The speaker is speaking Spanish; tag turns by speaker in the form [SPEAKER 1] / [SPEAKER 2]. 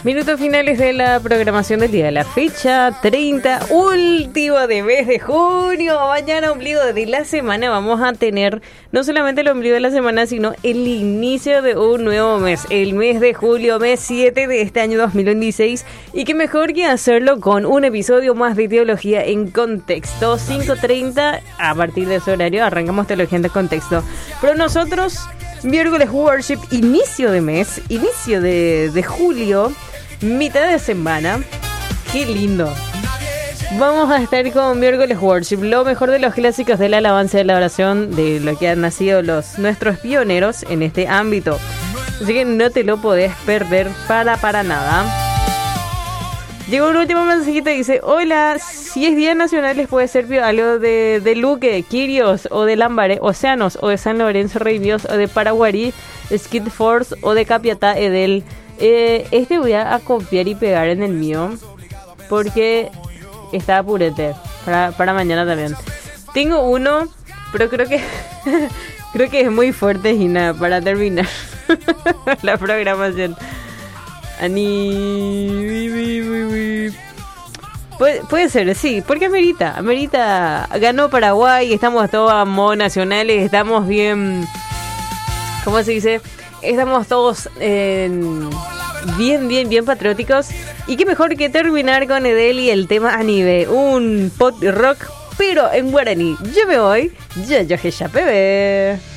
[SPEAKER 1] Minutos finales de la programación del día. La fecha 30, último de mes de junio. Mañana, ombligo de la semana, vamos a tener no solamente el ombligo de la semana, sino el inicio de un nuevo mes. El mes de julio, mes 7 de este año 2026. Y qué mejor que hacerlo con un episodio más de Teología en Contexto. 5:30, a partir de ese horario, arrancamos Teología en Contexto. Pero nosotros, miércoles Worship, inicio de mes, inicio de julio, mitad de semana. Qué lindo. Vamos a estar con miércoles Worship, lo mejor de los clásicos de la alabanza y de la oración, de lo que han nacido nuestros pioneros en este ámbito. Así que no te lo podés perder para nada. Llegó un último mensajito y dice: hola, si es Día Nacional les puede ser algo de Luque, Quirios, o de Lambaré, Océanos, o de San Lorenzo, Rey Bios, o de Paraguarí, Skid Force, o de Capiatá, Edel. Este voy a copiar y pegar en el mío, porque está purete, para mañana también. Tengo uno, pero creo que creo que es muy fuerte, Gina, para terminar la programación. Puede ser, sí, porque amerita. Ganó Paraguay, estamos todos a modo nacionales, estamos bien, ¿cómo se dice? Estamos todos bien patrióticos. Y qué mejor que terminar con Edel y el tema Anibe, un pop rock, pero en guaraní. Yo me voy, yo ya pebe.